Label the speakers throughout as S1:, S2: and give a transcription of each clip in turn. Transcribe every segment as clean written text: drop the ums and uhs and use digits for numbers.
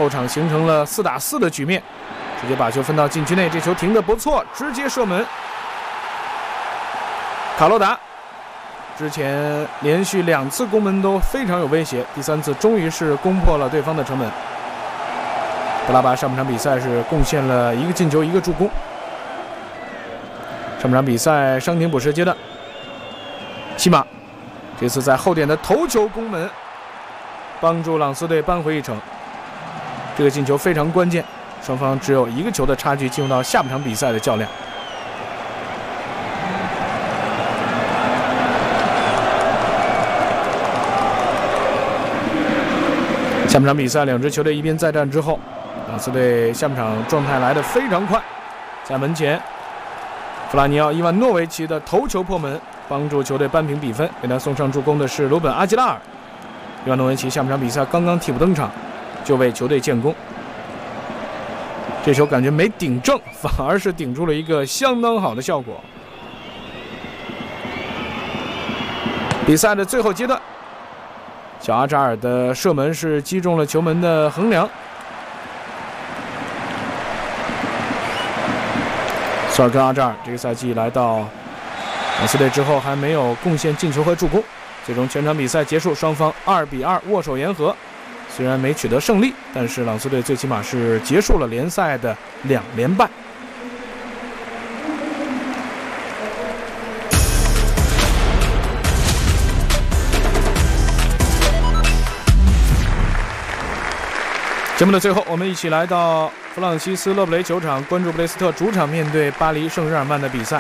S1: 后场形成了4打4的局面，直接把球分到禁区内，这球停得不错，直接射门。卡洛达之前连续2次攻门都非常有威胁，第3次终于是攻破了对方的城门。布拉巴上半场比赛是贡献了1个进球1个助攻。上半场比赛伤停补时阶段，西马这次在后点的头球攻门，帮助朗斯队扳回一城。这个进球非常关键，双方只有1个球的差距，进入到下半场比赛的较量。下半场比赛2支球队一边再战之后，朗斯队下半场状态来得非常快，在门前弗拉尼奥·伊万诺维奇的头球破门，帮助球队扳平比分。给他送上助攻的是鲁本·阿吉拉尔。伊万诺维奇下半场比赛刚刚替补登场，就为球队建功。这球感觉没顶正，反而是顶出了一个相当好的效果。比赛的最后阶段，小阿扎尔的射门是击中了球门的横梁。索尔根·阿扎尔这个赛季来到朗斯队之后还没有贡献进球和助攻，最终全场比赛结束，双方2比2握手言和。虽然没取得胜利，但是朗斯队最起码是结束了联赛的2连败。节目的最后，我们一起来到弗朗西斯勒布雷球场，关注布雷斯特主场面对巴黎圣日耳曼的比赛。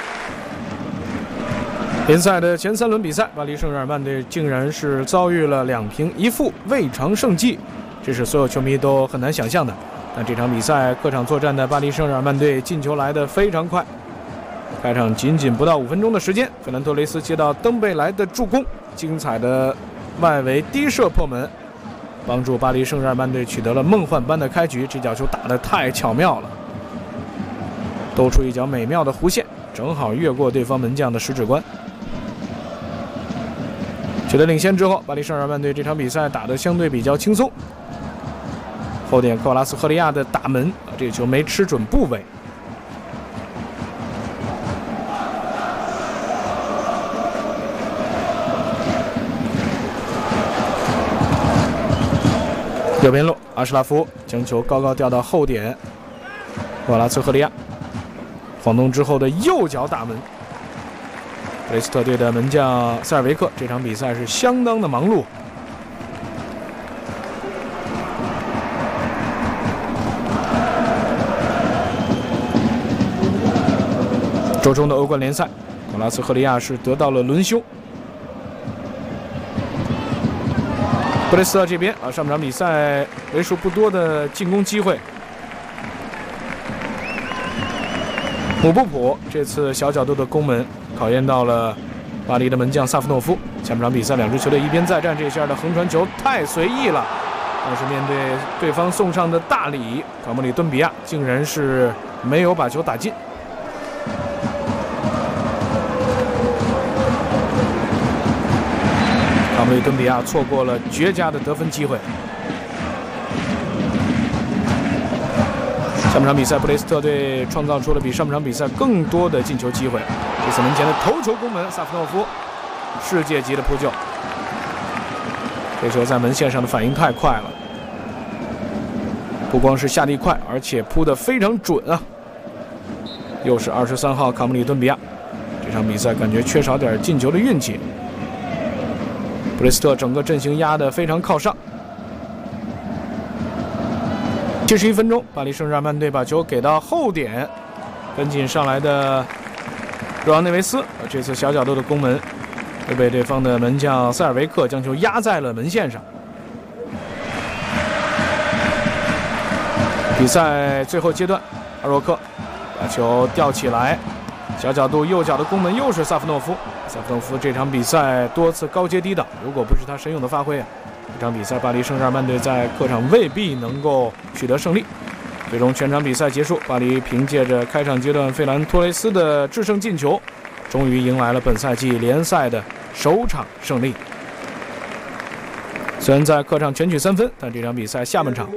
S1: 联赛的前3轮比赛，巴黎圣日耳曼队竟然是遭遇了2平1负，未尝胜绩，这是所有球迷都很难想象的。但这场比赛客场作战的巴黎圣日耳曼队进球来得非常快，开场仅不到5分钟的时间，费兰托雷斯接到登贝莱的助攻，精彩的外围低射破门，帮助巴黎圣日耳曼队取得了梦幻般的开局。这脚球打得太巧妙了，兜出一脚美妙的弧线，正好越过对方门将的食指关。取得领先之后，巴黎圣日耳曼队这场比赛打得相对比较轻松。后点科瓦拉斯赫利亚的打门，这个球没吃准部位。右边路，阿什拉夫将球高高吊到后点，科瓦拉斯赫利亚晃动之后的右脚打门。布雷斯特队的门将塞尔维克这场比赛是相当的忙碌。周中的欧冠联赛，科拉斯赫利亚是得到了轮休。布雷斯特这边上半场比赛为数不多的进攻机会，姆布普这次小角度的攻门考验到了巴黎的门将萨夫诺夫。下半场比赛2支球队一边再战，这下的横传球太随意了，但是面对对方送上的大礼，卡莫里顿比亚竟然是没有把球打进。卡莫里顿比亚错过了绝佳的得分机会。下半场比赛，布雷斯特队创造出了比上半场比赛更多的进球机会。这次门前的头球攻门，萨夫诺夫世界级的扑救。这球在门线上的反应太快了，不光是下地快，而且扑得非常准啊！又是23号卡姆里顿比亚，这场比赛感觉缺少点进球的运气。布雷斯特整个阵型压得非常靠上。71分钟，巴黎圣日耳曼队把球给到后点，跟进上来的若昂内维斯，这次小角度的攻门又被对方的门将塞尔维克将球压在了门线上。比赛最后阶段，阿若克把球吊起来，小角度右脚的攻门又是萨夫诺夫。萨夫诺夫这场比赛多次高接低挡，如果不是他神勇的发挥这场比赛巴黎圣日耳曼队在客场未必能够取得胜利。最终全场比赛结束，巴黎凭借着开场阶段费兰托雷斯的制胜进球，终于迎来了本赛季联赛的首场胜利。虽然在客场全取3分，但这场比赛下半场